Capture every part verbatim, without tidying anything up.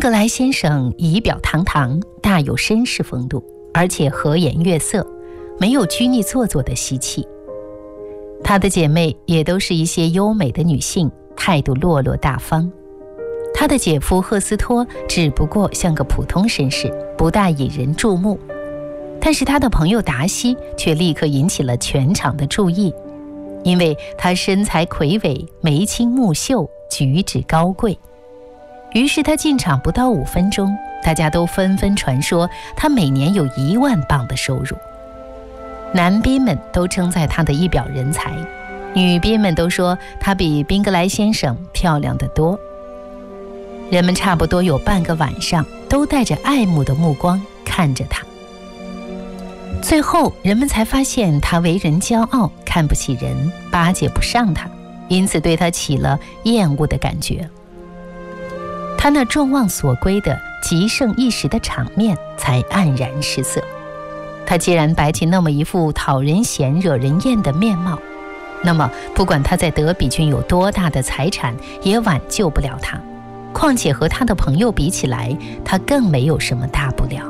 格莱先生仪表堂堂，大有绅士风度，而且和颜悦色，没有拘泥做作的习气。他的姐妹也都是一些优美的女性，态度落落大方。他的姐夫赫斯托只不过像个普通绅士，不大引人注目，但是他的朋友达西却立刻引起了全场的注意，因为他身材魁伟，眉清目秀，举止高贵。于是他进场不到五分钟，大家都纷纷传说他每年有一万镑的收入。男宾们都称赞他的一表人才，女宾们都说他比宾格莱先生漂亮得多。人们差不多有半个晚上都带着爱慕的目光看着他。最后人们才发现他为人骄傲，看不起人，巴结不上他，因此对他起了厌恶的感觉。他那众望所归的极盛一时的场面才黯然失色。他既然摆起那么一副讨人嫌惹人厌的面貌，那么不管他在德比郡有多大的财产，也挽救不了他。况且和他的朋友比起来，他更没有什么大不了。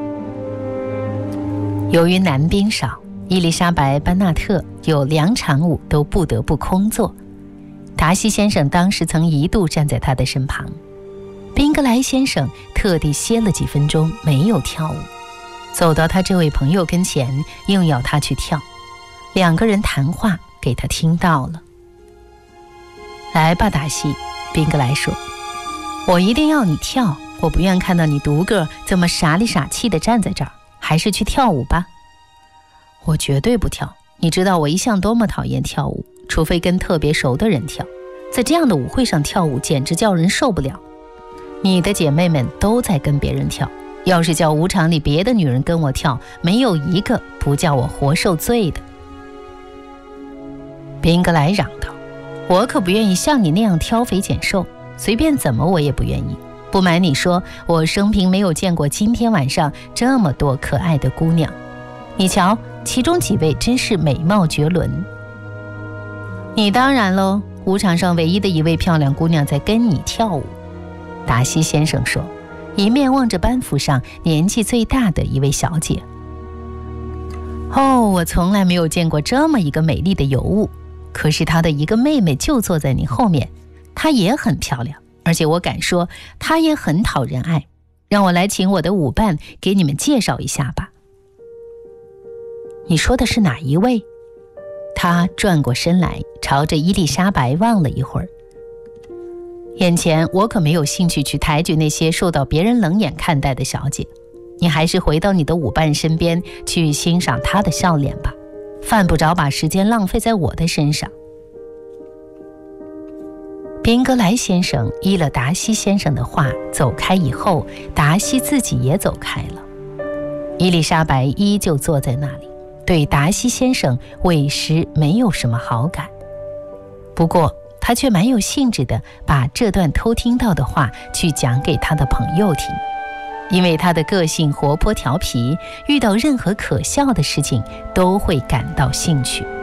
由于男宾少，伊丽莎白·班纳特有两场舞都不得不空座。达西先生当时曾一度站在他的身旁，宾格莱先生特地歇了几分钟没有跳舞，走到他这位朋友跟前，硬要他去跳。两个人谈话给他听到了。来吧，达西，宾格莱说，我一定要你跳，我不愿看到你独个这么傻里傻气地站在这儿，还是去跳舞吧。我绝对不跳，你知道我一向多么讨厌跳舞，除非跟特别熟的人跳，在这样的舞会上跳舞简直叫人受不了。你的姐妹们都在跟别人跳，要是叫舞场里别的女人跟我跳，没有一个不叫我活受罪的。宾格莱嚷道，我可不愿意像你那样挑肥拣瘦，随便怎么我也不愿意。不瞒你说，我生平没有见过今天晚上这么多可爱的姑娘，你瞧，其中几位真是美貌绝伦。你当然喽，舞场上唯一的一位漂亮姑娘在跟你跳舞。达西先生说，一面望着班服上年纪最大的一位小姐。哦，我从来没有见过这么一个美丽的尤物，可是她的一个妹妹就坐在你后面，她也很漂亮，而且我敢说她也很讨人爱。让我来请我的舞伴给你们介绍一下吧。你说的是哪一位？他转过身来，朝着伊丽莎白望了一会儿。眼前我可没有兴趣去抬举那些受到别人冷眼看待的小姐，你还是回到你的舞伴身边去欣赏她的笑脸吧，犯不着把时间浪费在我的身上。宾格莱先生依了达西先生的话走开以后，达西自己也走开了。伊丽莎白依旧坐在那里，对达西先生委实没有什么好感，不过他却蛮有兴致地把这段偷听到的话去讲给他的朋友听，因为他的个性活泼调皮，遇到任何可笑的事情都会感到兴趣。